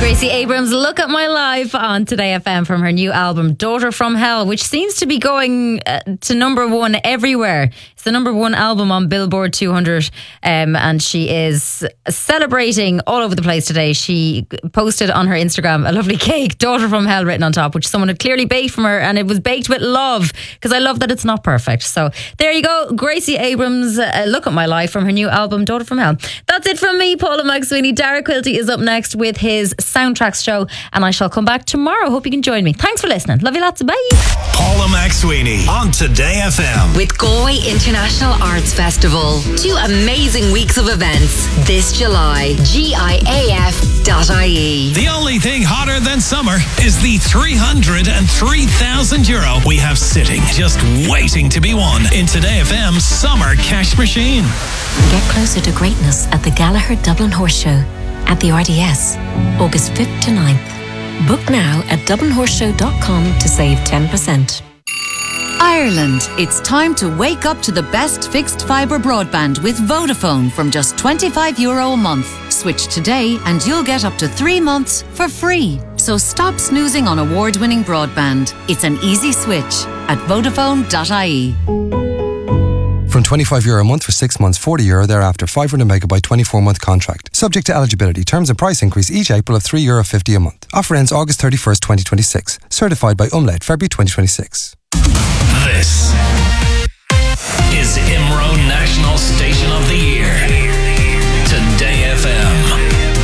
Gracie Abrams, Look at My Life on Today FM from her new album Daughter from Hell, which seems to be going to number one everywhere. It's the number one album on Billboard 200, and she is celebrating all over the place today. She posted on her Instagram a lovely cake, Daughter from Hell, written on top, which someone had clearly baked from her, and it was baked with love, because I love that it's not perfect. So there you go, Gracie Abrams, Look at My Life from her new album Daughter from Hell. That's it from me, Paula McSweeney. Dara Quilty is up next with his Soundtracks show, and I shall come back tomorrow. Hope you can join me. Thanks for listening. Love you lots. Bye. Paula McSweeney on Today FM. With Galway International Arts Festival. 2 amazing weeks of events this July. GIAF.ie. The only thing hotter than summer is the €303,000 we have sitting, just waiting to be won in Today FM's Summer Cash Machine. Get closer to greatness at the Gallagher Dublin Horse Show at the RDS, August 5th to 9th. Book now at dublinhorseshow.com to save 10%. Ireland, it's time to wake up to the best fixed fibre broadband with Vodafone from just €25 a month. Switch today and you'll get up to 3 months for free. So stop snoozing on award-winning broadband. It's an easy switch at Vodafone.ie. From €25 a month for 6 months, €40 thereafter, 500 megabyte 24-month contract. Subject to eligibility. Terms and price increase each April of €3.50 a month. Offer ends August 31st, 2026. Certified by Umlaut, February 2026. This is IMRO National Station of the Year. Today FM.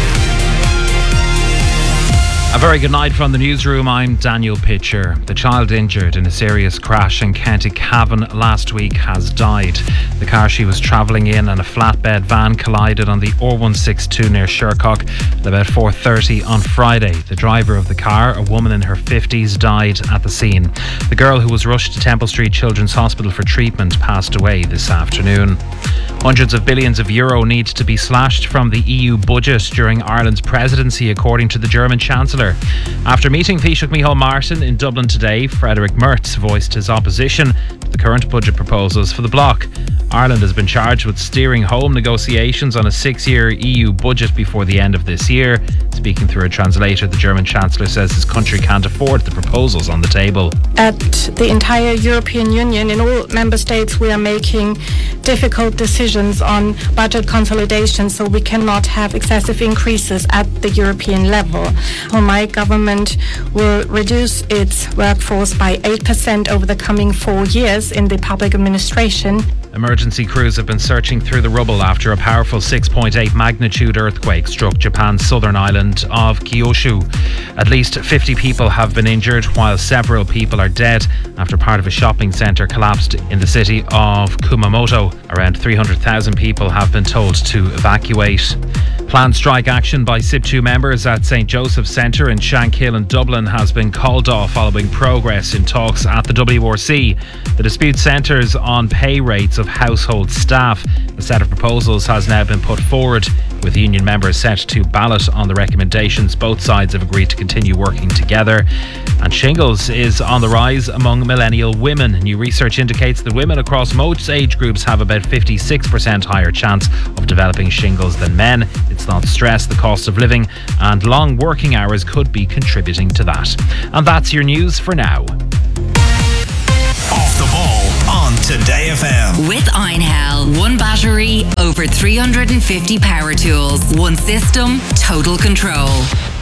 A very good night from the newsroom. I'm Daniel Pitcher. The child injured in a serious crash in County Cavan last week has died. The car she was travelling in and a flatbed van collided on the R162 near Shercock at about 4:30 on Friday. The driver of the car, a woman in her 50s, died at the scene. The girl, who was rushed to Temple Street Children's Hospital for treatment, passed away this afternoon. Hundreds of billions of euro need to be slashed from the EU budget during Ireland's presidency, according to the German Chancellor. After meeting Taoiseach Micheál Martin in Dublin today, Frederick Merz voiced his opposition to the current budget proposals for the bloc. Ireland has been charged with steering home negotiations on a 6-year EU budget before the end of this year. Speaking through a translator, the German Chancellor says his country can't afford the proposals on the table. At the entire European Union, in all member states, we are making difficult decisions on budget consolidation, so we cannot have excessive increases at the European level. My government will reduce its workforce by 8% over the coming 4 years in the public administration. Emergency crews have been searching through the rubble after a powerful 6.8 magnitude earthquake struck Japan's southern island of Kyushu. At least 50 people have been injured, while several people are dead after part of a shopping centre collapsed in the city of Kumamoto. Around 300,000 people have been told to evacuate. Planned strike action by SIP2 members at St Joseph's Centre in Shankill in Dublin has been called off following progress in talks at the WRC. The dispute centres on pay rates of household staff. A set of proposals has now been put forward, with union members set to ballot on the recommendations. Both sides have agreed to continue working together. And shingles is on the rise among millennial women. New research indicates that women across most age groups have about 56% higher chance of developing shingles than men. It's not stress, the cost of living and long working hours could be contributing to that. And that's your news for now. Off the ball on Today FM. With Einhell. 1 battery, over 350 power tools. 1 system, total control.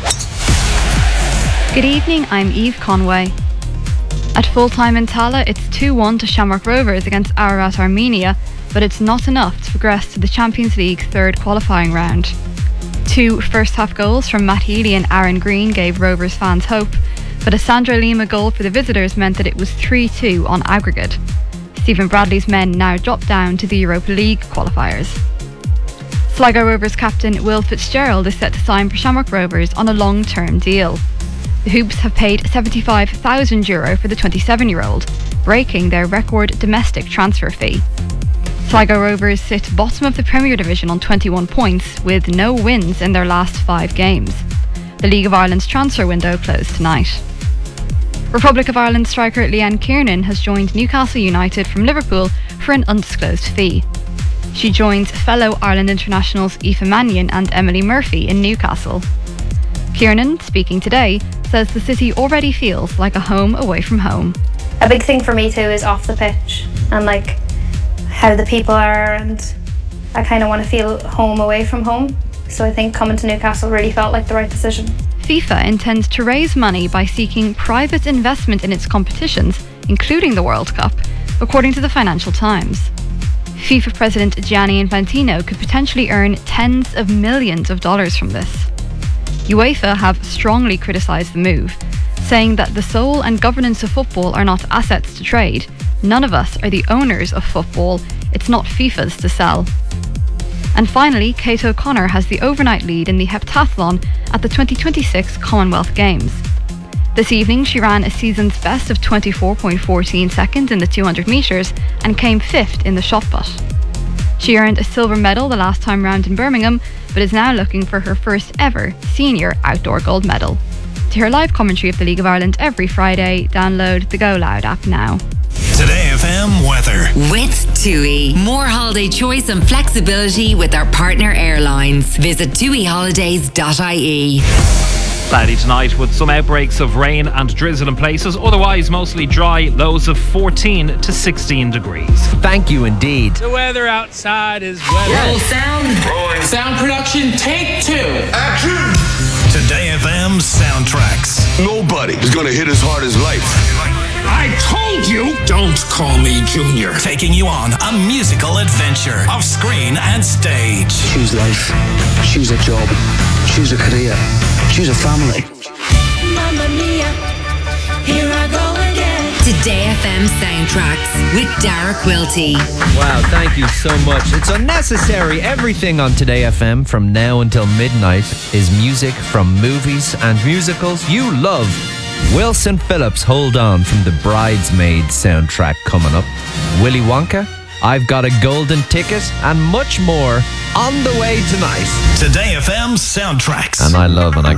Good evening, I'm Eve Conway. At full-time in Tala, it's 2-1 to Shamrock Rovers against Ararat Armenia, but it's not enough to progress to the Champions League third qualifying round. 2 first-half goals from Matt Healy and Aaron Green gave Rovers fans hope, but a Sandra Lima goal for the visitors meant that it was 3-2 on aggregate. Stephen Bradley's men now drop down to the Europa League qualifiers. Sligo Rovers captain Will Fitzgerald is set to sign for Shamrock Rovers on a long-term deal. The Hoops have paid €75,000 for the 27-year-old, breaking their record domestic transfer fee. Sligo Rovers sit bottom of the Premier Division on 21 points with no wins in their last 5 games. The League of Ireland's transfer window closed tonight. Republic of Ireland striker Leanne Kiernan has joined Newcastle United from Liverpool for an undisclosed fee. She joins fellow Ireland internationals Aoife Mannion and Emily Murphy in Newcastle. Kiernan, speaking today, says the city already feels like a home away from home. A big thing for me too is off the pitch and like how the people are, and I kind of want to feel home away from home. So I think coming to Newcastle really felt like the right decision. FIFA intends to raise money by seeking private investment in its competitions, including the World Cup, according to the Financial Times. FIFA President Gianni Infantino could potentially earn tens of millions of dollars from this. UEFA have strongly criticised the move, saying that the soul and governance of football are not assets to trade. None of us are the owners of football. It's not FIFA's to sell. And finally, Kate O'Connor has the overnight lead in the heptathlon at the 2026 Commonwealth Games. This evening, she ran a season's best of 24.14 seconds in the 200 metres and came 5th in the shot put. She earned a silver medal the last time round in Birmingham, but is now looking for her first ever senior outdoor gold medal. To hear live commentary of the League of Ireland every Friday, download the Go Loud app now. Today FM weather. With TUI. More holiday choice and flexibility with our partner airlines. Visit tuiholidays.ie. Cloudy tonight with some outbreaks of rain and drizzle in places. Otherwise, mostly dry. Lows of 14 to 16 degrees. Thank you indeed. The weather outside is weather. Roll sound. Rolling. Sound production, take 2. Action. Today FM soundtracks. Nobody is going to hit as hard as life. I told you, don't call me Junior. Taking you on a musical adventure of screen and stage. Choose life. Choose a job. Choose a career. Choose a family. Mamma mia, here I go again. Today FM soundtracks with Dara Quilty. Wow, thank you so much. It's unnecessary. Everything on Today FM from now until midnight is music from movies and musicals you love. Wilson Phillips, Hold On, from the Bridesmaids soundtrack coming up. Willy Wonka, I've Got a Golden Ticket, and much more on the way tonight. Today FM soundtracks. And I